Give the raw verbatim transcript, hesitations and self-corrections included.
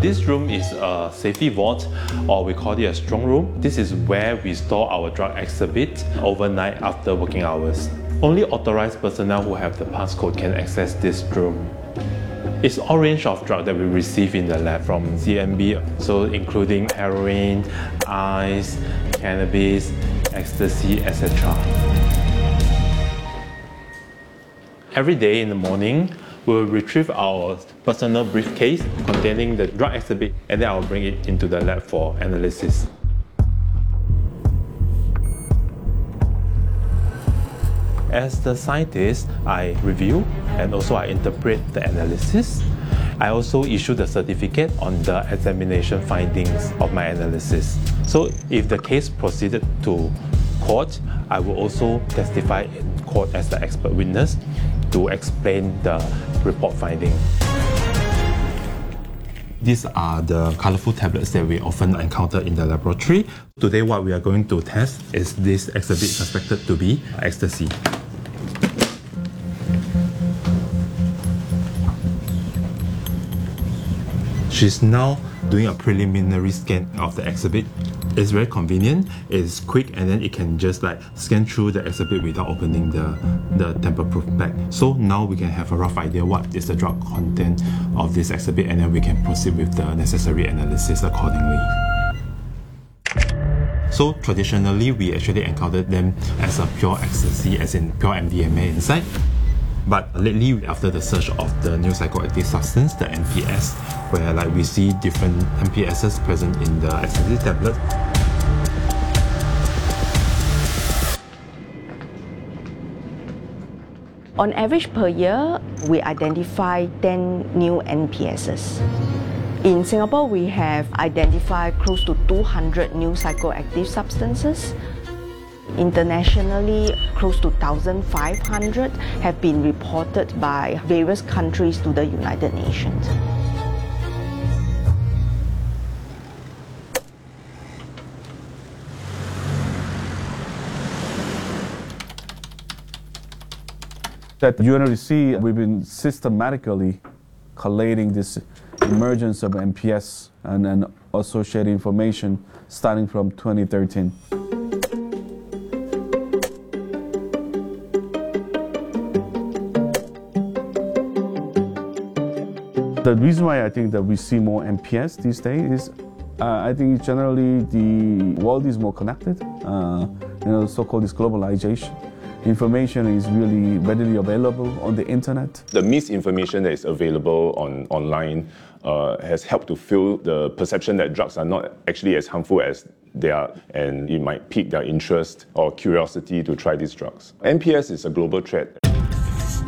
This room is a safety vault, or we call it a strong room. This is where we store our drug exhibit overnight after working hours. Only authorized personnel who have the passcode can access this room. It's all range of drugs that we receive in the lab from C M B, so including heroin, ice, cannabis, ecstasy, et cetera. Every day in the morning, we'll retrieve our personal briefcase containing the drug exhibit, and then I'll bring it into the lab for analysis. As the scientist, I review and also I interpret the analysis. I also issue the certificate on the examination findings of my analysis. So if the case proceeded to court, I will also testify in court as the expert witness to explain the report finding. These are the colorful tablets that we often encounter in the laboratory. Today what we are going to test is this exhibit suspected to be ecstasy. She's now doing a preliminary scan of the exhibit. It's very convenient, it's quick, and then it can just like scan through the exhibit without opening the, the tamper-proof bag. So now we can have a rough idea what is the drug content of this exhibit, and then we can proceed with the necessary analysis accordingly. So traditionally, we actually encountered them as a pure ecstasy, as in pure M D M A inside. But lately, after the search of the new psychoactive substance, the N P S, where like we see different N P Ss present in the ecstasy tablet. On average per year, we identify ten new N P Ss. In Singapore, we have identified close to two hundred new psychoactive substances. Internationally, close to one thousand five hundred have been reported by various countries to the United Nations. At U N O D C, we've been systematically collating this emergence of M P S and, and associated information starting from twenty thirteen. The reason why I think that we see more M P S these days is uh, I think generally the world is more connected, uh, you know, so-called this globalization. Information is really readily available on the internet. The misinformation that is available on online uh, has helped to fuel the perception that drugs are not actually as harmful as they are, and it might pique their interest or curiosity to try these drugs. M P S is a global threat.